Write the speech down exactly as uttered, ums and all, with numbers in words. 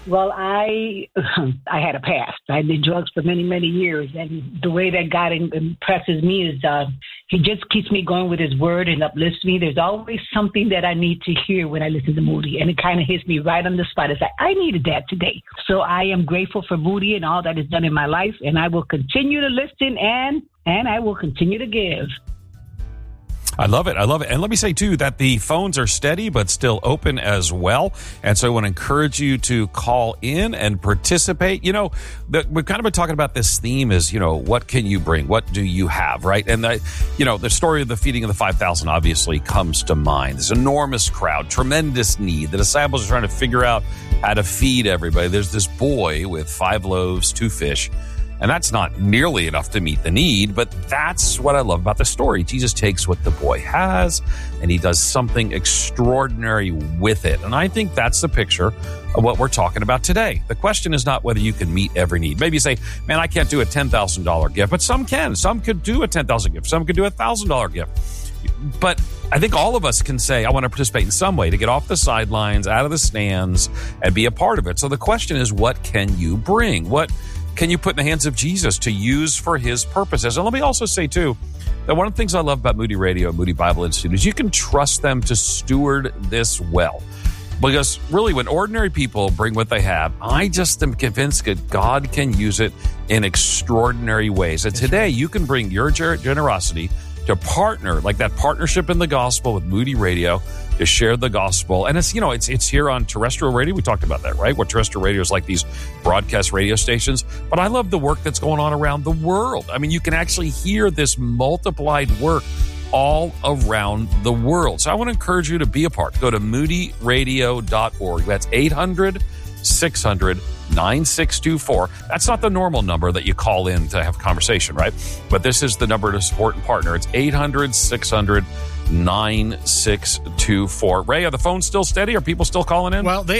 Well, I I had a past. I did drugs for many, many years. And the way that God impresses me is uh, he just keeps me going with his word and uplifts me. There's always something that I need to hear when I listen to Moody. And it kind of hits me right on the spot. It's like, I needed that today. So I am grateful for Moody and all that is done in my life. And I will continue to listen and, and I will continue to give. I love it. I love it. And let me say, too, that the phones are steady but still open as well. And so I want to encourage you to call in and participate. You know, the, we've kind of been talking about this theme is, you know, what can you bring? What do you have, right? And, the, you know, the story of the feeding of the five thousand obviously comes to mind. This enormous crowd, tremendous need. The disciples are trying to figure out how to feed everybody. There's this boy with five loaves, two fish. And that's not nearly enough to meet the need, but that's what I love about the story. Jesus takes what the boy has, and he does something extraordinary with it. And I think that's the picture of what we're talking about today. The question is not whether you can meet every need. Maybe you say, man, I can't do a ten thousand dollars gift, but some can. Some could do a ten thousand dollars gift. Some could do a one thousand dollars gift. But I think all of us can say, I want to participate in some way to get off the sidelines, out of the stands, and be a part of it. So the question is, what can you bring? What can you put in the hands of Jesus to use for his purposes? And let me also say, too, that one of the things I love about Moody Radio, Moody Bible Institute, is you can trust them to steward this well. Because really, when ordinary people bring what they have, I just am convinced that God can use it in extraordinary ways. And today, you can bring your generosity to partner, like that partnership in the gospel with Moody Radio, to share the gospel. And it's, you know, it's it's here on terrestrial radio. We talked about that, right? Where terrestrial radio is like these broadcast radio stations. But I love the work that's going on around the world. I mean, you can actually hear this multiplied work all around the world. So I want to encourage you to be a part. Go to moody radio dot org. That's eight hundred, six hundred, nine six two four. That's not the normal number that you call in to have a conversation, right? But this is the number to support and partner. It's eight hundred, six hundred, nine six two four. Ray, are the phones still steady? Are people still calling in? Well, they